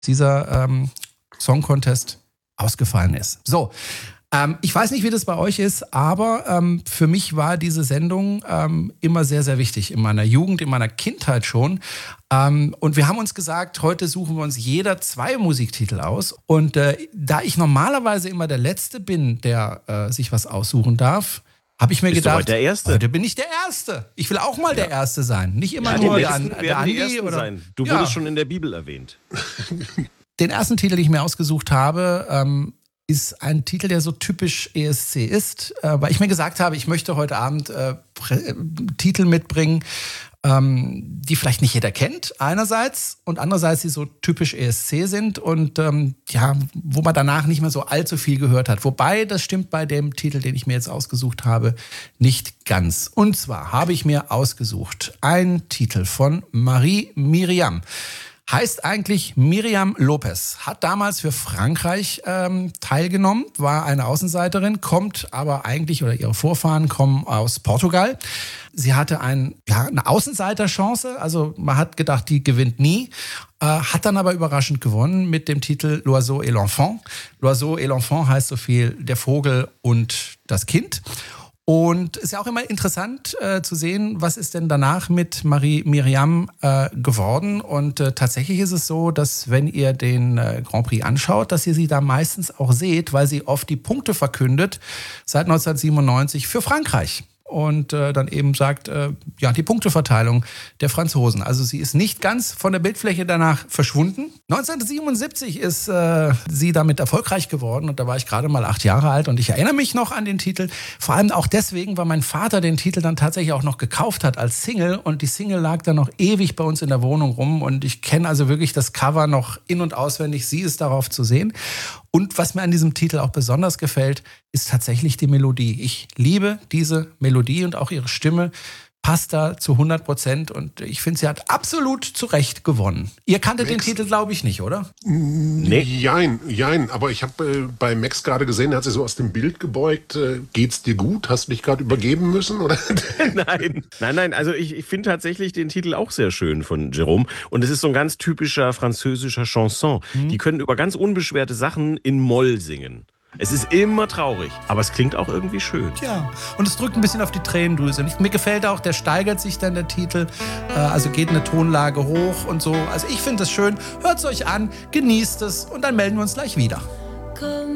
dieser Song Contest ausgefallen ist. So, ich weiß nicht, wie das bei euch ist, aber für mich war diese Sendung immer sehr, sehr wichtig. In meiner Jugend, in meiner Kindheit schon. Und wir haben uns gesagt, heute suchen wir uns jeder 2 Musiktitel aus. Und da ich normalerweise immer der Letzte bin, der sich was aussuchen darf, habe ich mir gedacht, heute der Erste? Heute bin ich der Erste. Ich will auch mal der Erste sein. Nicht immer nur der Andi oder sein. Du wurdest schon in der Bibel erwähnt. Den ersten Titel, den ich mir ausgesucht habe, ist ein Titel, der so typisch ESC ist, weil ich mir gesagt habe, ich möchte heute Abend Titel mitbringen, die vielleicht nicht jeder kennt, einerseits, und andererseits, die so typisch ESC sind und wo man danach nicht mehr so allzu viel gehört hat. Wobei, das stimmt bei dem Titel, den ich mir jetzt ausgesucht habe, nicht ganz. Und zwar habe ich mir ausgesucht einen Titel von Marie Myriam. Heißt eigentlich Myriam Lopez, hat damals für Frankreich teilgenommen, war eine Außenseiterin, kommt aber eigentlich, oder ihre Vorfahren kommen aus Portugal. Sie hatte eine Außenseiterchance, also man hat gedacht, die gewinnt nie, hat dann aber überraschend gewonnen mit dem Titel L'Oiseau et l'Enfant. L'Oiseau et l'Enfant heißt so viel der Vogel und das Kind. Und es ist ja auch immer interessant zu sehen, was ist denn danach mit Marie Myriam geworden. Und tatsächlich ist es so, dass wenn ihr den Grand Prix anschaut, dass ihr sie da meistens auch seht, weil sie oft die Punkte verkündet seit 1997 für Frankreich. Und dann eben sagt, die Punkteverteilung der Franzosen. Also sie ist nicht ganz von der Bildfläche danach verschwunden. 1977 ist sie damit erfolgreich geworden und da war ich gerade mal 8 Jahre alt und ich erinnere mich noch an den Titel. Vor allem auch deswegen, weil mein Vater den Titel dann tatsächlich auch noch gekauft hat als Single und die Single lag dann noch ewig bei uns in der Wohnung rum und ich kenne also wirklich das Cover noch in- und auswendig. Sie ist darauf zu sehen. Und was mir an diesem Titel auch besonders gefällt, ist tatsächlich die Melodie. Ich liebe diese Melodie und auch ihre Stimme passt da zu 100% und ich finde, sie hat absolut zu Recht gewonnen. Ihr kanntet den Titel, glaube ich, nicht, oder? Nee. Jein, aber ich habe bei Max gerade gesehen, er hat sich so aus dem Bild gebeugt. Geht's dir gut? Hast du dich gerade übergeben müssen, oder? Nein, also ich finde tatsächlich den Titel auch sehr schön von Jérôme und es ist so ein ganz typischer französischer Chanson. Die können über ganz unbeschwerte Sachen in Moll singen. Es ist immer traurig, aber es klingt auch irgendwie schön. Ja, und es drückt ein bisschen auf die Tränendrüse. Mir gefällt auch, der steigert sich dann, der Titel. Also geht eine Tonlage hoch und so. Also ich finde es schön. Hört es euch an, genießt es und dann melden wir uns gleich wieder.